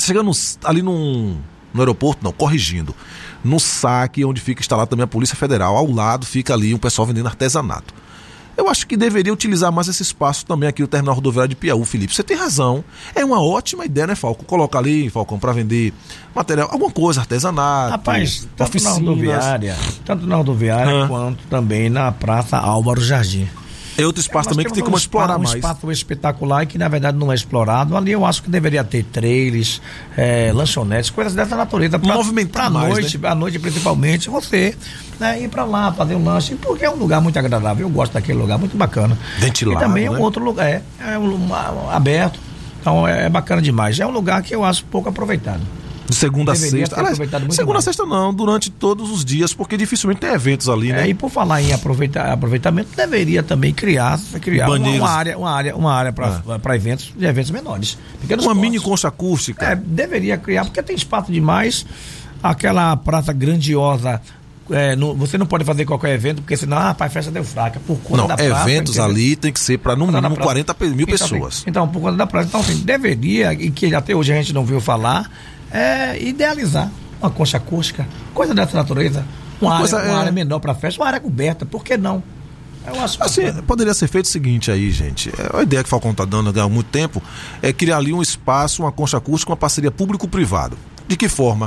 chegando ali no aeroporto, não, corrigindo, no saque, onde fica instalado também a Polícia Federal, ao lado fica ali um pessoal vendendo artesanato. Eu acho que deveria utilizar mais esse espaço também aqui, o terminal rodoviário de Piauí, Felipe. Você tem razão. É uma ótima ideia, né, Falco? Colocar ali, Falcão, para vender material, alguma coisa, artesanato. Rapaz, tanto oficinas. na rodoviária quanto também na Praça Álvaro Jardim. É outro espaço também que tem como explorar mais. Um espaço espetacular e que na verdade não é explorado. Ali eu acho que deveria ter trailers, lanchonetes, coisas dessa natureza. Movimentar mais, noite, né? À noite principalmente, você ir pra lá, fazer um lanche, porque é um lugar muito agradável. Eu gosto daquele lugar, muito bacana. Ventilado, e também é um né? outro lugar, aberto. Então é bacana demais. É um lugar que eu acho pouco aproveitado. De segunda a sexta. Segunda a sexta não, durante todos os dias, porque dificilmente tem eventos ali, né? E por falar em aproveitamento, deveria também criar uma área para eventos menores. Uma mini concha acústica. Deveria criar, porque tem espaço demais. Aquela praça grandiosa. Você não pode fazer qualquer evento, porque senão a festa deu fraca. Por conta da praça. Eventos ali tem que ser para no mínimo 40 mil pessoas. Então, por conta da praça. Então, assim, deveria, e que até hoje a gente não viu falar, idealizar uma concha acústica, coisa dessa natureza, uma área menor para festa, uma área coberta, por que não? Eu acho assim, poderia ser feito o seguinte aí, gente, a ideia que o Falcão está dando há muito tempo é criar ali um espaço, uma concha acústica, uma parceria público-privado. De que forma?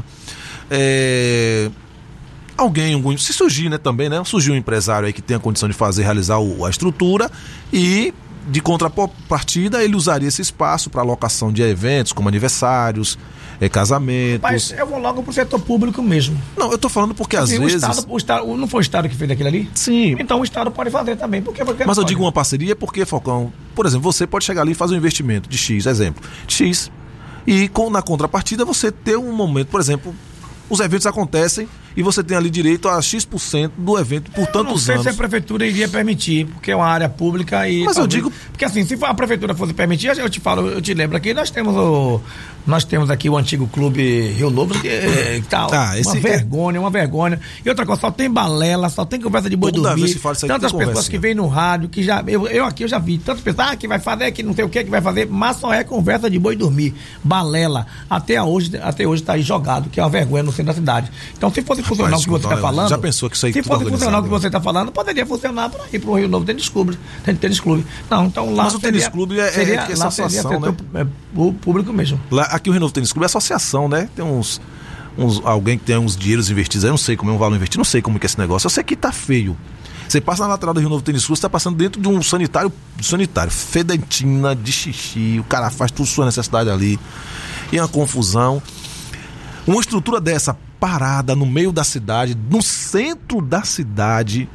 Se surgir, né, também, né? Surgiu um empresário aí que tem a condição de realizar a estrutura e de contrapartida ele usaria esse espaço para alocação de eventos como aniversários, casamentos. Mas eu vou logo pro setor público mesmo. Não, eu tô falando porque às vezes... O Estado, não foi o Estado que fez aquilo ali? Sim. Então o Estado pode fazer também. Mas eu digo uma parceria porque, Falcão, por exemplo, você pode chegar ali e fazer um investimento de X, X, e na contrapartida você ter um momento, por exemplo, os eventos acontecem e você tem ali direito a X% do evento por tantos anos. Não sei se a prefeitura iria permitir, porque é uma área pública e... Mas eu digo... Porque assim, se a prefeitura fosse permitir, eu te lembro aqui, nós temos aqui o antigo clube Rio Novo, que tá uma vergonha. E outra coisa, só tem balela, só tem conversa de boi dormir. Tantas pessoas que vêm no rádio, que já... Eu já vi, tantas pessoas, que vai fazer, que não sei o que vai fazer, mas só é conversa de boi dormir. Balela. Até hoje tá aí jogado, que é uma vergonha no centro da cidade. Então, se fosse funcionar o que você está falando. Já pensou que isso aí se fosse funcionar o que você está falando, poderia funcionar para ir para o Rio Novo Tênis Clube. Não, então lá. Mas o Tênis Clube é associação, né? O público mesmo. Lá, aqui o Rio Novo Tênis Clube é associação, né? Tem alguém que tem uns dinheiros investidos, eu não sei como é um valor investido, não sei como que é esse negócio. Eu sei que tá feio. Você passa na lateral do Rio Novo Tênis Clube, você tá passando dentro de um sanitário, fedentina de xixi, o cara faz tudo sua necessidade ali. E é uma confusão. Uma estrutura dessa parada no meio da cidade, no centro da cidade,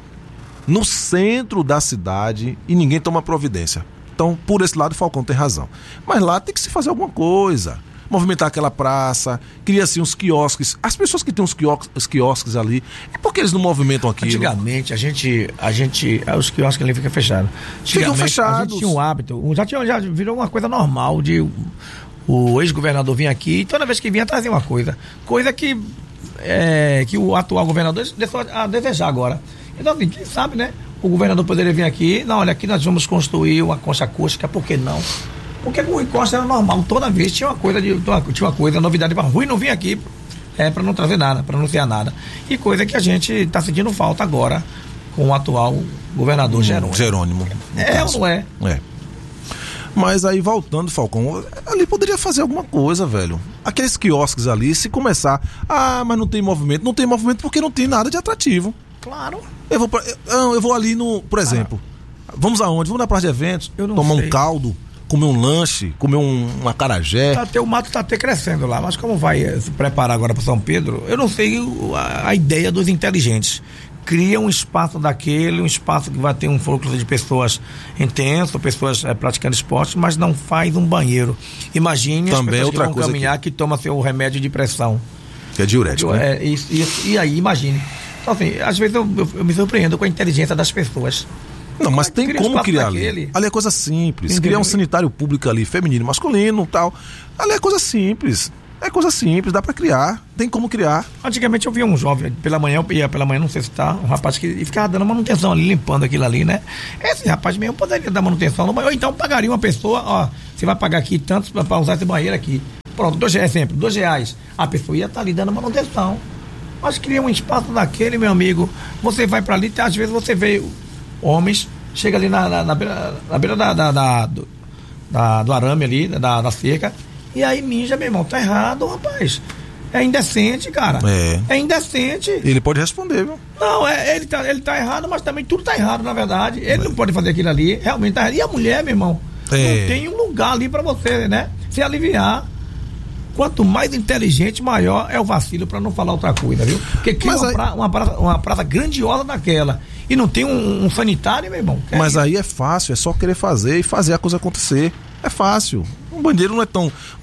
e ninguém toma providência. Então, por esse lado, o Falcão tem razão. Mas lá tem que se fazer alguma coisa. Movimentar aquela praça, cria-se uns quiosques. As pessoas que têm os quiosques ali, é porque eles não movimentam aquilo? Antigamente, os quiosques ali ficam fechados. Ficam fechados. A gente tinha um hábito, já virou uma coisa normal de... O ex-governador vinha aqui e toda vez que vinha trazia uma coisa que o atual governador deixou a desejar agora. Então, assim, quem sabe, né? O governador poderia vir aqui, não, olha, aqui nós vamos construir uma concha acústica, por que não? Porque com o Rui Costa era normal, toda vez tinha uma coisa, novidade para Rui não vir aqui para não trazer nada, para não anunciar nada. E coisa que a gente está sentindo falta agora com o atual governador Jerônimo. Ou não é? É. Mas aí voltando, Falcão, ali poderia fazer alguma coisa, velho. Aqueles quiosques ali, se começar, mas não tem movimento porque não tem nada de atrativo. Claro. Eu vou ali por exemplo, vamos aonde? Vamos na praça de eventos, tomar um caldo, comer um lanche, comer um acarajé. O mato está até crescendo lá, mas como vai se preparar agora para São Pedro, eu não sei a ideia dos inteligentes. Cria um espaço um espaço que vai ter um fluxo de pessoas intenso, pessoas praticando esporte, mas não faz um banheiro. Imagine também as pessoas outra que vão caminhar que toma seu remédio de pressão. Que é diurético, né? E aí, imagine. Então, assim, às vezes eu me surpreendo com a inteligência das pessoas. Não, mas tem como criar ali. Ali é coisa simples. Criar um sanitário público ali, feminino, masculino, tal. Ali é coisa simples. Dá pra criar, tem como criar. Antigamente eu via um jovem, eu ia pela manhã, não sei se tá, um rapaz que ficava dando manutenção ali, limpando aquilo ali, né? Esse rapaz mesmo poderia dar manutenção no banheiro, ou então pagaria uma pessoa, você vai pagar aqui tanto pra usar esse banheiro aqui. pronto, R$2, a pessoa ia estar ali dando manutenção. Mas cria um espaço daquele, meu amigo, você vai para ali, às vezes você vê homens, chega ali na beira do arame ali, da cerca, e aí mija, meu irmão, tá errado, rapaz. É indecente, cara. É indecente. Ele pode responder, viu? Não, ele tá errado, mas também tudo tá errado, na verdade. Ele não pode fazer aquilo ali, realmente tá errado. E a mulher, meu irmão, não tem um lugar ali pra você, né? Se aliviar. Quanto mais inteligente, maior é o vacilo, pra não falar outra coisa, viu? Porque cria uma praça grandiosa daquela. E não tem um sanitário, meu irmão. Mas aí é fácil, é só querer fazer e fazer a coisa acontecer. É fácil. Um banheiro não é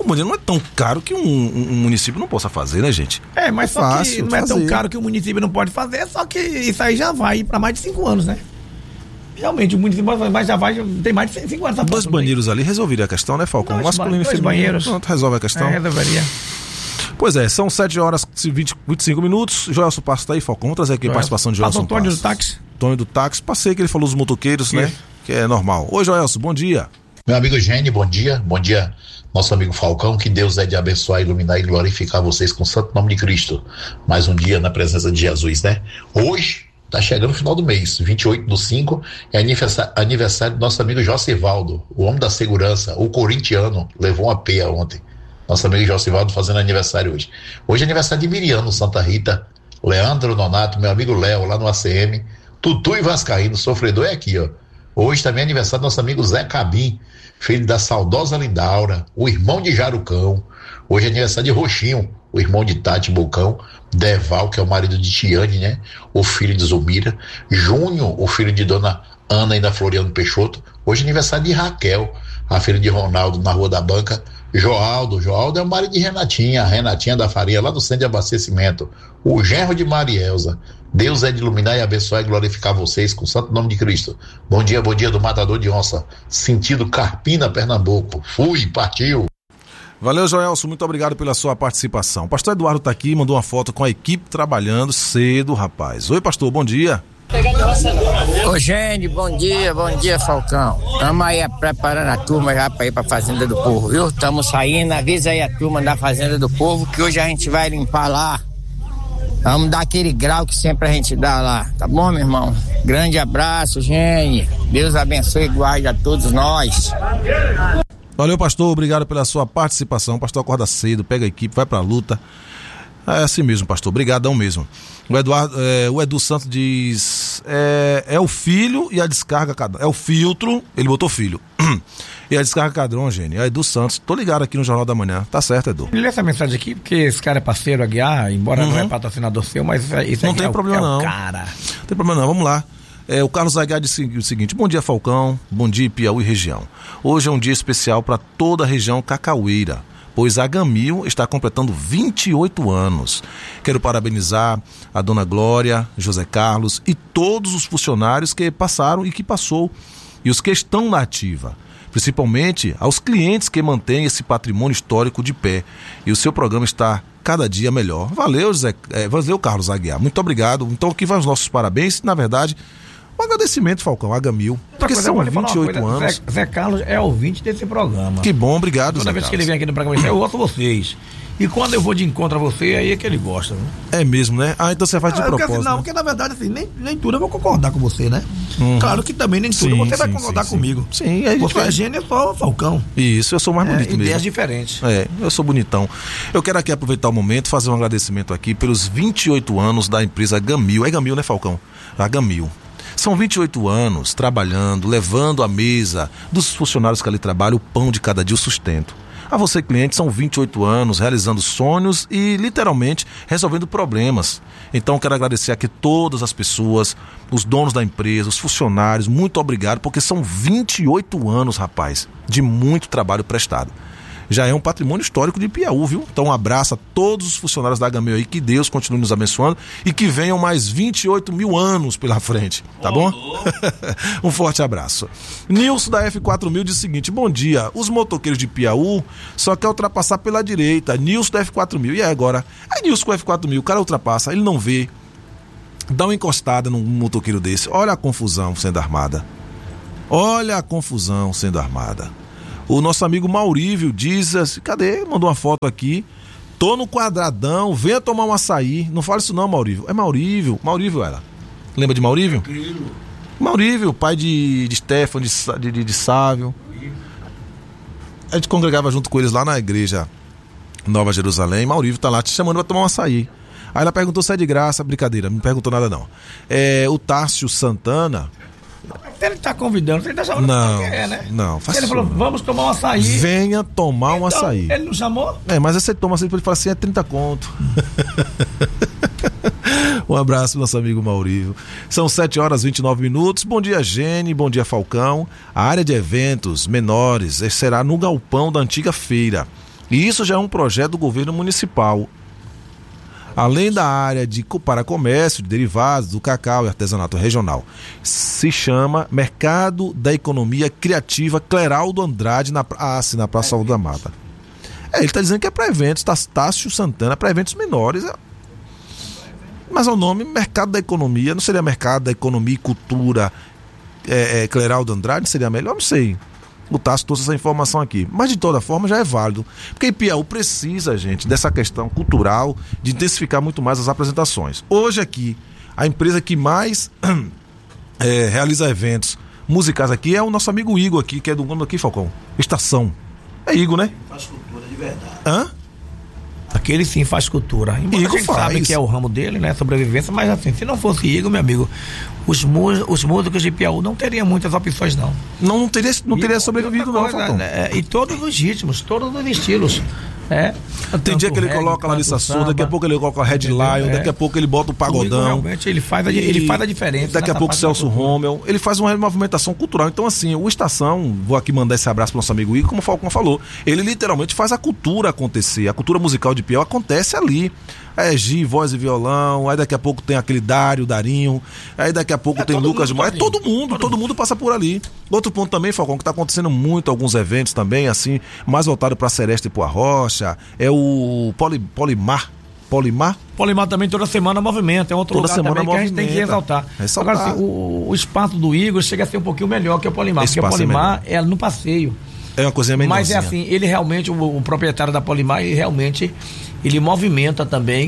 tão caro que um município não possa fazer, né, gente? Mas só fácil que não é tão caro que o município não pode fazer, só que isso aí já vai para mais de 5 anos, né? Realmente, o município tem mais de 5 anos. 2 banheiros ali resolveria a questão, né, Falcão? Masculino e feminino. 2 banheiros. Pronto, resolve a questão. Resolveria. Pois é, são 7 horas e 25 minutos. Joelson Passos tá aí, Falcão. Vamos trazer aqui a participação de Joelson Passos. Antônio do táxi. Antônio do táxi. Passei que ele falou dos motoqueiros, né? Que é normal. Oi, Joelson, bom dia. Meu amigo Gênio, bom dia. Bom dia, nosso amigo Falcão. Que Deus é de abençoar, iluminar e glorificar vocês com o santo nome de Cristo. Mais um dia na presença de Jesus, né? Hoje tá chegando o final do mês, 28/5, é aniversário do nosso amigo Josivaldo, o homem da segurança, o corintiano, levou uma peia ontem. Nosso amigo Josivaldo fazendo aniversário hoje. Hoje é aniversário de Miriano, Santa Rita, Leandro Nonato, meu amigo Léo, lá no ACM, Tutu e Vascaíno, sofredor é aqui, ó. Hoje também é aniversário do nosso amigo Zé Cabim, filho da saudosa Lindaura, o irmão de Jarucão. Hoje é aniversário de Roxinho, o irmão de Tati Bocão, Deval, que é o marido de Tiane, né? O filho de Zumira, Júnior, o filho de Dona Ana e da Floriano Peixoto. Hoje é aniversário de Raquel, a filha de Ronaldo, na Rua da Banca. Joaldo é o marido de Renatinha, a Renatinha da Faria, lá do centro de abastecimento. O genro de Marielza. Deus é de iluminar e abençoar e glorificar vocês com o santo nome de Cristo. Bom dia do Matador de Onça, sentido Carpina, Pernambuco. Fui, partiu. Valeu, Joelson, muito obrigado pela sua participação. O pastor Eduardo tá aqui, mandou uma foto com a equipe trabalhando cedo, rapaz. Oi, pastor, bom dia. Ô, Gênio, bom dia, Falcão. Estamos aí preparando a turma já para ir para a Fazenda do Povo, viu? Estamos saindo, avisa aí a turma da Fazenda do Povo que hoje a gente vai limpar lá. Vamos dar aquele grau que sempre a gente dá lá, tá bom, meu irmão? Grande abraço, Gênio. Deus abençoe e guarde a todos nós. Valeu, pastor, obrigado pela sua participação. O pastor acorda cedo, pega a equipe, vai pra luta. É assim mesmo, pastor, obrigadão mesmo. O Edu Santos diz, é o filho e a descarga, é o filtro, ele botou filho, e a descarga cadrão, Gênio, é Edu Santos, tô ligado aqui no Jornal da Manhã, tá certo, Edu. Lê essa mensagem aqui, porque esse cara é parceiro, Aguiar, embora não é patrocinador seu, mas isso não tem problema não, cara. Não tem problema não, vamos lá. O Carlos Aguiar disse o seguinte: bom dia, Falcão, bom dia, Piauí região. Hoje é um dia especial para toda a região cacaueira, pois a Gamil está completando 28 anos. Quero parabenizar a dona Glória, José Carlos e todos os funcionários que passaram e que passou, e os que estão na ativa, principalmente aos clientes que mantêm esse patrimônio histórico de pé, e o seu programa está cada dia melhor. Valeu, valeu, Carlos Aguiar, muito obrigado. Então aqui vai os nossos parabéns, na verdade, um agradecimento, Falcão, a Gamil, porque são 28 anos. Zé Carlos é ouvinte desse programa. Que bom, obrigado, Toda vez que ele vem aqui no programa, eu gosto de vocês. E quando eu vou de encontro a você, aí é que ele gosta. Né? É mesmo, né? Então você faz de propósito. Assim, não, porque na verdade, assim, nem tudo eu vou concordar com você, né? Claro que também nem tudo você vai concordar comigo. Sim, você é Gênio, eu sou Falcão. Isso, eu sou mais bonito mesmo. Ideias diferentes. Eu sou bonitão. Eu quero aqui aproveitar o momento, fazer um agradecimento aqui pelos 28 anos da empresa Gamil. É Gamil, né, Falcão? A Gamil. São 28 anos trabalhando, levando à mesa dos funcionários que ali trabalham o pão de cada dia, o sustento. A você, cliente, são 28 anos realizando sonhos e, literalmente, resolvendo problemas. Então, quero agradecer aqui todas as pessoas, os donos da empresa, os funcionários, muito obrigado, porque são 28 anos, rapaz, de muito trabalho prestado. Já é um patrimônio histórico de Piauí, viu? Então um abraço a todos os funcionários da Gamil aí, que Deus continue nos abençoando e que venham mais 28 mil anos pela frente, tá bom? Um forte abraço. Nilson da F4000 diz o seguinte: bom dia, os motoqueiros de Piauí só quer ultrapassar pela direita. Nilson da F4000, e aí agora? Aí Nilson com F4000, o cara ultrapassa, ele não vê, dá uma encostada num motoqueiro desse, olha a confusão sendo armada. Olha a confusão sendo armada. O nosso amigo Maurívio diz assim, cadê? Mandou uma foto aqui. Tô no Quadradão, venha tomar um açaí. Não fala isso não, Maurívio. É Maurívio. Maurívio, ela. Lembra de Maurívio? Maurívio, pai de Stefano, de Sávio. A gente congregava junto com eles lá na igreja Nova Jerusalém. Maurívio tá lá te chamando pra tomar um açaí. Aí ela perguntou se é de graça. Brincadeira, não me perguntou nada não. O Tárcio Santana. Ele tá convidando, ele tá chamando não, quem é, né? Não, faz ele falou, vamos tomar um açaí. Venha tomar um açaí. Ele não chamou? Mas aí você toma açaí, ele fala assim, é 30 conto. Um abraço pro nosso amigo Maurício. São 7h29. Bom dia, Gene, bom dia, Falcão. A área de eventos menores será no galpão da antiga feira. E isso já é um projeto do governo municipal. Além da área para comércio de derivados do cacau e artesanato regional. Se chama Mercado da Economia Criativa Cleraldo Andrade na Praça Aldo da Mata. Ele está dizendo que é para eventos, Táscio Santana, para eventos menores. Mas o nome Mercado da Economia, não seria Mercado da Economia e Cultura Cleraldo Andrade? Seria melhor? Não sei. O Tássio trouxe essa informação aqui. Mas de toda forma já é válido. Porque Ipiaú precisa, gente, dessa questão cultural, de intensificar muito mais as apresentações. Hoje aqui, a empresa que mais realiza eventos musicais aqui é o nosso amigo Igor aqui, que é do nome aqui, Falcão. Estação. É Igor, né? Faz cultura de verdade. Hã? Aquele sim faz cultura. Embora Igor a gente sabe que é o ramo dele, né? Sobrevivência, mas assim, se não fosse Igor, meu amigo, os músicos de Ipiaú não teriam muitas opções, não. Não teria sobrevivido, não, Falcão. E todos os ritmos, todos os estilos. Tem dia que ele coloca a Larissa Souza, daqui a pouco ele coloca a Red Lion, daqui a pouco ele bota o Pagodão. Realmente ele faz a diferença. Daqui a pouco o Celso Rommel. Ele faz uma movimentação cultural. Então, assim, o Estação, vou aqui mandar esse abraço pro nosso amigo Igor, como o Falcão falou, ele literalmente faz a cultura acontecer. A cultura musical de Ipiaú acontece ali. Gi, voz e violão, aí daqui a pouco tem aquele Darinho, aí daqui a pouco tem Lucas de Moura, todo mundo passa por ali. Outro ponto também, Falcão, que está acontecendo muito, alguns eventos também, assim, mais voltado para Sereste e Poa Rocha, é o Polimar também toda semana movimenta, é outro toda lugar semana também que a gente tem que ressaltar. Agora, assim, o espaço do Igor chega a ser um pouquinho melhor que o Polimar, porque o Polimar é no passeio. É uma coisinha menorzinha. Mas é assim, ele realmente, o proprietário da Polimar, ele movimenta também,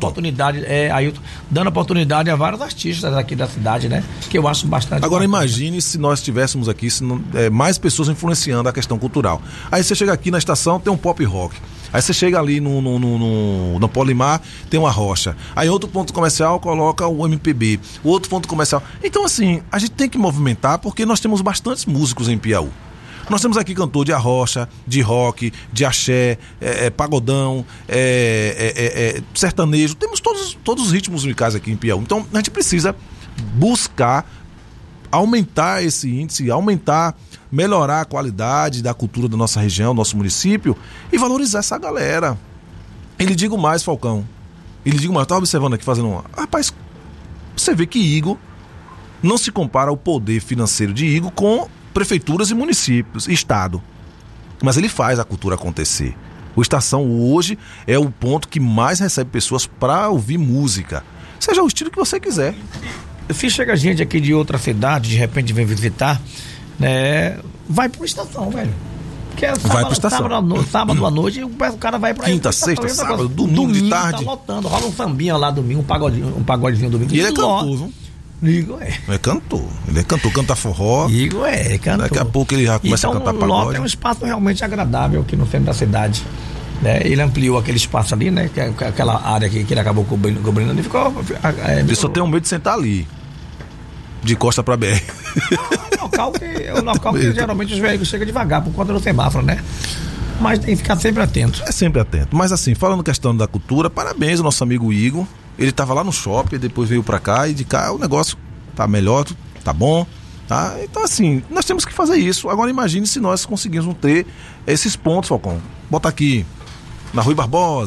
dando oportunidade a vários artistas aqui da cidade, né? Que eu acho bastante. Agora imagine se nós tivéssemos aqui mais pessoas influenciando a questão cultural. Aí você chega aqui na estação, tem um pop rock. Aí você chega ali no Polimar, tem uma rocha. Aí outro ponto comercial coloca o MPB. O outro ponto comercial. Então, assim, a gente tem que movimentar porque nós temos bastantes músicos em Ipiaú. Nós temos aqui cantor de arrocha, de rock, de axé, pagodão, sertanejo. Temos todos os ritmos musicais aqui em Ipiaú. Então a gente precisa buscar aumentar esse índice, melhorar a qualidade da cultura da nossa região, do nosso município e valorizar essa galera. E lhe digo mais, Falcão. Eu estava observando aqui, rapaz, você vê que Igor não se compara ao poder financeiro de Igor com prefeituras e municípios, estado. Mas ele faz a cultura acontecer. O Estação hoje é o ponto que mais recebe pessoas para ouvir música. Seja o estilo que você quiser. Se chega gente aqui de outra cidade, de repente vem visitar, né? Vai pro Estação, velho. Porque vai pro Estação. Sábado à noite, o cara vai pra quinta, sexta, sábado, domingo de tarde. Tá lotando, rola um sambinha lá domingo, um pagodezinho domingo. E ele é cantor, viu? Igor é cantor. Ele é cantor, canta forró. Igor é cantor. Daqui a pouco ele já começa a cantar pagode. É um espaço realmente agradável aqui no centro da cidade. Né? Ele ampliou aquele espaço ali, né? Aquela área que ele acabou cobrindo e ficou. Ele só tem um medo de sentar ali. De costa pra BR. É o local que geralmente os veículos chegam devagar por conta do semáforo, né? Mas tem que ficar sempre atento. É sempre atento. Mas assim, falando questão da cultura, parabéns ao nosso amigo Igor. Ele estava lá no shopping, depois veio para cá e de cá o negócio tá melhor, tá bom, tá? Então assim, nós temos que fazer isso. Agora imagine se nós conseguimos ter esses pontos, Falcão. Bota aqui na Rui Barbosa.